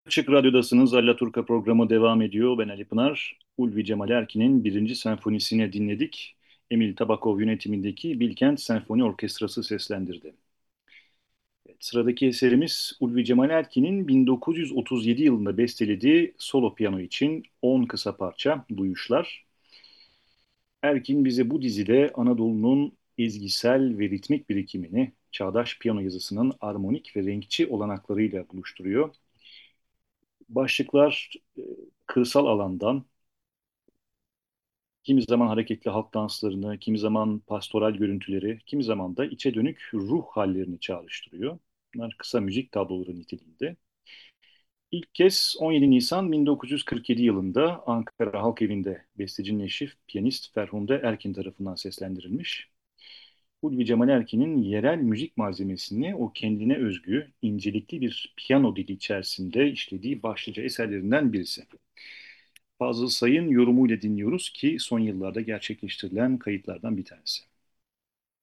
Açık Radyo'dasınız. Allaturka programı devam ediyor. Ben Ali Pınar. Ulvi Cemal Erkin'in birinci senfonisini dinledik. Emil Tabakov yönetimindeki Bilkent Senfoni Orkestrası seslendirdi. Evet, sıradaki eserimiz Ulvi Cemal Erkin'in 1937 yılında bestelediği solo piyano için 10 kısa parça Duyuşlar. Erkin bize bu dizide Anadolu'nun ezgisel ve ritmik birikimini çağdaş piyano yazısının armonik ve renkçi olanaklarıyla buluşturuyor. Başlıklar kırsal alandan, kimi zaman hareketli halk danslarını, kimi zaman pastoral görüntüleri, kimi zaman da içe dönük ruh hallerini çağrıştırıyor. Bunlar kısa müzik tabloları niteliğinde. İlk kez 17 Nisan 1947 yılında Ankara Halk Evi'nde bestecinin eşi piyanist Ferhunde Erkin tarafından seslendirilmiş. Ulvi Cemal Erkin'in yerel müzik malzemesini o kendine özgü, incelikli bir piyano dili içerisinde işlediği başlıca eserlerinden birisi. Fazıl Say'ın yorumuyla dinliyoruz ki son yıllarda gerçekleştirilen kayıtlardan bir tanesi.